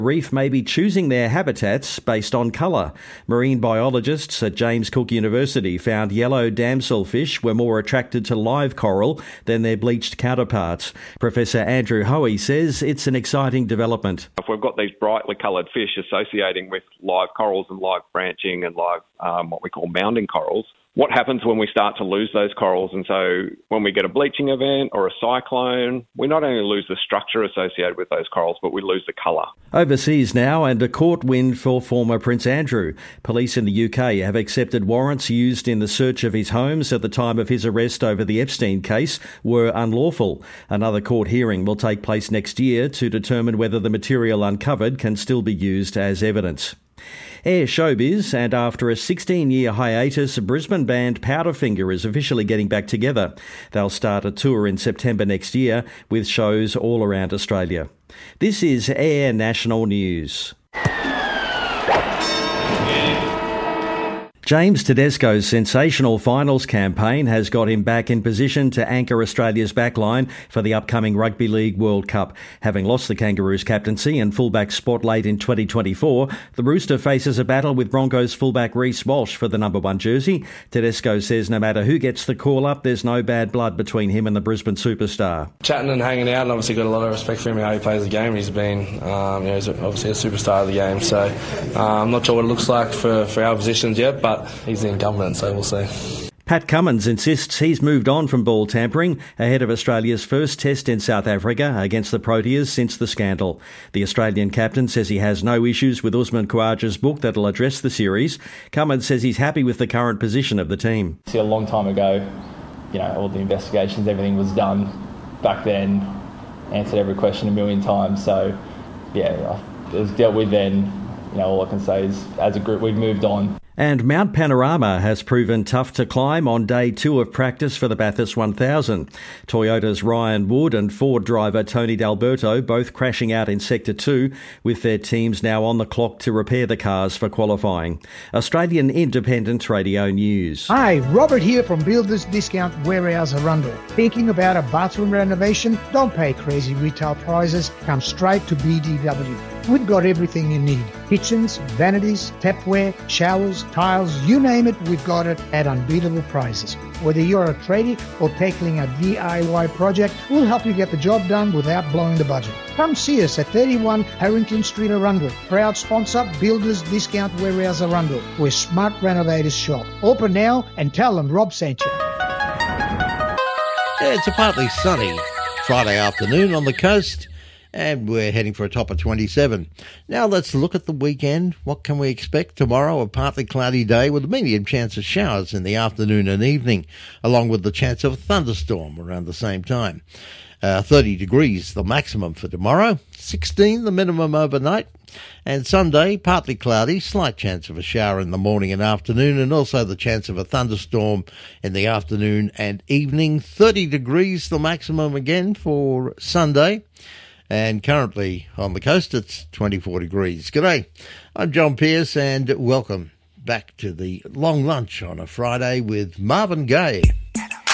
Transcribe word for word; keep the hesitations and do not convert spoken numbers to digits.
Reef may be choosing their habitats based on colour. Marine biologists at James Cook University found yellow damselfish were more attracted to live coral than their bleached counterparts. Professor Andrew Hoey says it's an exciting development. If we've got these brightly coloured fish associating with live corals and live branching and live um, what we call mounding corals, what happens when we start to lose those corals? And so when we get a bleaching event or a cyclone, we not only lose the structure associated with those corals, but we lose the colour. Overseas now, and a court win for former Prince Andrew. Police in the U K have accepted warrants used in the search of his homes at the time of his arrest over the Epstein case were unlawful. Another court hearing will take place next year to determine whether the material uncovered can still be used as evidence. Air Showbiz, and after a sixteen-year hiatus, Brisbane band Powderfinger is officially getting back together. They'll start a tour in September next year with shows all around Australia. This is Air National News. James Tedesco's sensational finals campaign has got him back in position to anchor Australia's backline for the upcoming Rugby League World Cup. Having lost the Kangaroos' captaincy and fullback spot late in twenty twenty-four, the Rooster faces a battle with Broncos fullback Reece Walsh for the number one jersey. Tedesco says no matter who gets the call-up, there's no bad blood between him and the Brisbane superstar. Chatting and hanging out, and obviously got a lot of respect for him and how he plays the game. He's been, um, you know, he's obviously a superstar of the game, so uh, I'm not sure what it looks like for, for our positions yet, but he's the incumbent, so we'll see. Pat Cummins insists he's moved on from ball tampering ahead of Australia's first test in South Africa against the Proteas since the scandal. The Australian captain says he has no issues with Usman Khawaja's book that'll address the series. Cummins says he's happy with the current position of the team. See, a long time ago, you know, all the investigations, everything was done back then, answered every question a million times. So, yeah, it was dealt with then. You know, all I can say is, as a group, we've moved on. And Mount Panorama has proven tough to climb on day two of practice for the Bathurst one thousand. Toyota's Ryan Wood and Ford driver Tony D'Alberto both crashing out in Sector two, with their teams now on the clock to repair the cars for qualifying. Australian Independent Radio News. Hi, Robert here from Builders Discount Warehouse Arundel. Thinking about a bathroom renovation? Don't pay crazy retail prices. Come straight to B D W. We've got everything you need. Kitchens, vanities, tapware, showers, tiles, you name it, we've got it at unbeatable prices. Whether you're a tradie or tackling a D I Y project, we'll help you get the job done without blowing the budget. Come see us at thirty-one Harrington Street, Arundel. Proud sponsor, Builders Discount Warehouse Arundel, where smart renovators shop. Open now and tell them Rob sent you. Yeah, it's a partly sunny Friday afternoon on the coast, and we're heading for a top of twenty-seven. Now let's look at the weekend. What can we expect tomorrow? A partly cloudy day with a medium chance of showers in the afternoon and evening, along with the chance of a thunderstorm around the same time. Uh, thirty degrees the maximum for tomorrow, sixteen the minimum overnight. And Sunday, partly cloudy, slight chance of a shower in the morning and afternoon, and also the chance of a thunderstorm in the afternoon and evening. thirty degrees the maximum again for Sunday. And currently on the coast, it's twenty-four degrees. G'day, I'm John Pearce, and welcome back to the long lunch on a Friday with Marvin Gaye.